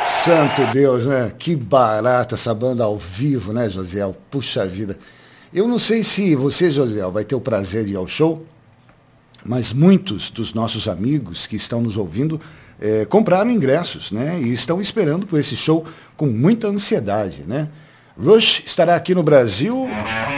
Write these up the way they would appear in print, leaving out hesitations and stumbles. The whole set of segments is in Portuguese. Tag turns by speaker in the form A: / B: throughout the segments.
A: Santo Deus, né? Que barata essa banda ao vivo, né, Josiel? Puxa vida. Eu não sei se você, Josiel, vai ter o prazer de ir ao show, mas muitos dos nossos amigos que estão nos ouvindo compraram ingressos, né? E estão esperando por esse show com muita ansiedade, né? Rush estará aqui no Brasil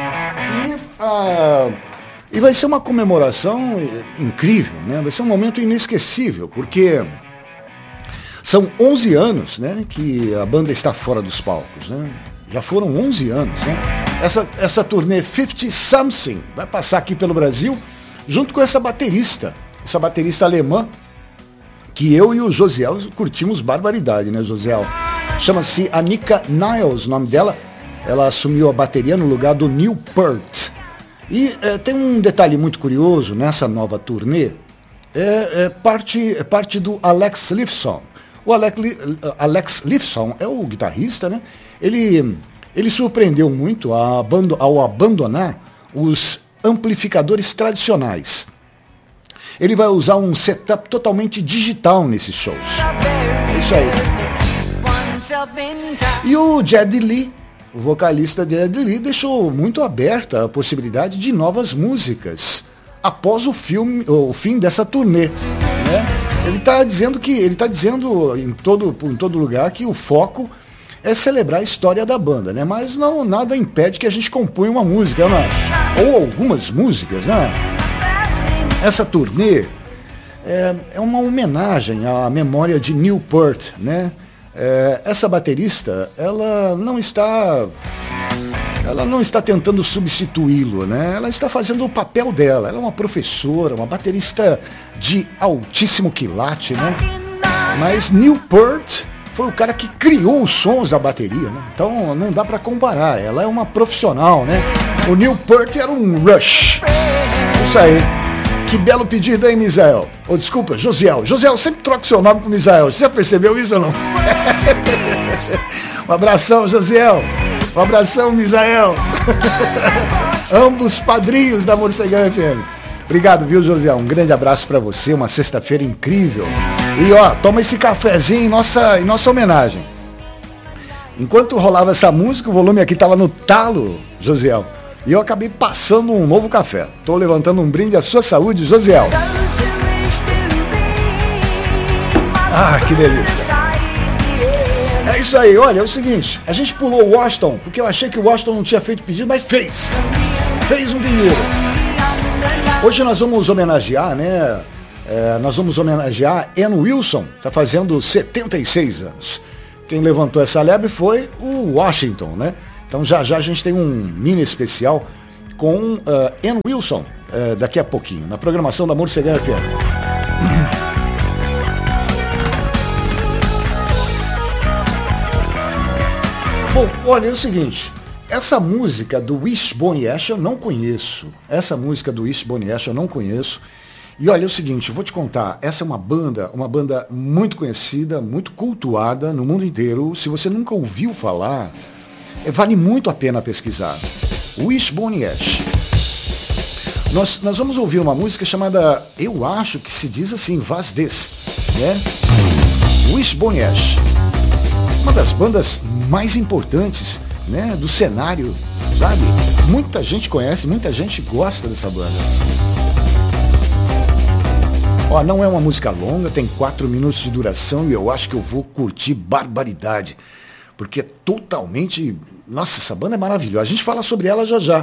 A: e vai ser uma comemoração incrível, né? Vai ser um momento inesquecível, porque são 11 anos, né, que a banda está fora dos palcos, né? Já foram 11 anos, né? Essa turnê 50 Something vai passar aqui pelo Brasil junto com essa baterista alemã, que eu e o Josiel curtimos barbaridade, né, Josiel? Chama-se Annika Niles, o nome dela. Ela assumiu a bateria no lugar do Neil Peart. E tem um detalhe muito curioso nessa nova turnê, parte do Alex Lifeson. O Alex Lifeson é o guitarrista, né? Ele surpreendeu muito ao abandonar os amplificadores tradicionais. Ele vai usar um setup totalmente digital nesses shows. É isso aí. E o Geddy Lee, o vocalista Geddy Lee, deixou muito aberta a possibilidade de novas músicas após o fim dessa turnê, né? Ele está dizendo em todo lugar que o foco é celebrar a história da banda, né? Mas nada impede que a gente componha uma música, né? Ou algumas músicas, né? Essa turnê é uma homenagem à memória de Neil Peart, né? Essa baterista, ela não está tentando substituí-lo, né? Ela está fazendo o papel dela. Ela é uma professora, uma baterista de altíssimo quilate, né? Mas Neil Peart foi o cara que criou os sons da bateria, né? Então não dá para comparar. Ela é uma profissional, né? O Neil Peart era um Rush. Isso aí. Que belo pedido, hein, Misael? Desculpa, Josiel. Josiel, sempre troca o seu nome com Misael. Você já percebeu isso ou não? Um abração, Josiel. Um abração, Misael. Ambos padrinhos da Morcegão FM. Obrigado, viu, Josiel? Um grande abraço para você. Uma sexta-feira incrível. E, toma esse cafezinho em nossa homenagem. Enquanto rolava essa música, o volume aqui estava no talo, Josiel. E eu acabei passando um novo café. Estou levantando um brinde à sua saúde, Josiel. Ah, que delícia. É isso aí, olha, é o seguinte. A gente pulou o Washington, porque eu achei que o Washington não tinha feito pedido, mas fez. Fez um pedido. Hoje nós vamos homenagear, né? Nós vamos homenagear Ann Wilson, está fazendo 76 anos. Quem levantou essa lebre foi o Washington, né? Então já a gente tem um mini especial com Ann Wilson daqui a pouquinho, na programação da Morcegão FM. Bom, olha, é o seguinte, essa música do Wishbone Ash eu não conheço. E olha, é o seguinte, eu vou te contar, essa é uma banda muito conhecida, muito cultuada no mundo inteiro. Se você nunca ouviu falar, vale muito a pena pesquisar. Wishbone Ash. Nós vamos ouvir uma música chamada, eu acho que se diz assim, Was This, né? Wishbone Ash. Uma das bandas mais importantes, né, do cenário, sabe? Muita gente conhece, muita gente gosta dessa banda. Não é uma música longa, tem 4 minutos de duração e eu acho que eu vou curtir barbaridade. Porque é totalmente... Nossa, essa banda é maravilhosa. A gente fala sobre ela já.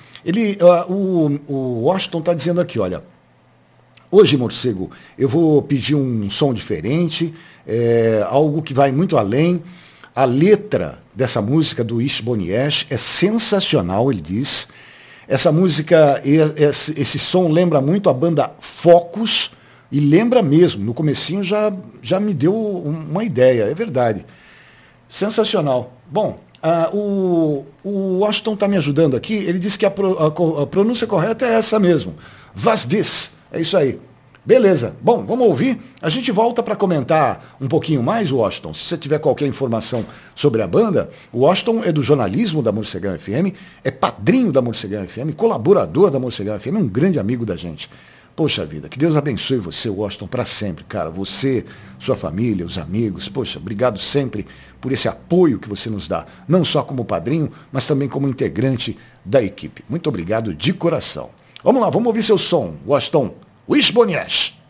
A: O Washington está dizendo aqui, olha... Hoje, Morcego, eu vou pedir um som diferente, algo que vai muito além. A letra dessa música do Wishbone Ash é sensacional, ele diz. Essa música, esse som lembra muito a banda Focus, e lembra mesmo, no comecinho já me deu uma ideia, é verdade. Sensacional. Bom, o Washington está me ajudando aqui, ele disse que a pronúncia correta é essa mesmo. Was This, é isso aí. Beleza, bom, vamos ouvir. A gente volta para comentar um pouquinho mais, Washington. Se você tiver qualquer informação sobre a banda, o Washington é do jornalismo da Morcegão FM, é padrinho da Morcegão FM, colaborador da Morcegão FM, um grande amigo da gente. Poxa vida, que Deus abençoe você, Washington, para sempre, cara. Você, sua família, os amigos. Poxa, obrigado sempre por esse apoio que você nos dá. Não só como padrinho, mas também como integrante da equipe. Muito obrigado de coração. Vamos lá, vamos ouvir seu som, Washington. Wishbone Ash.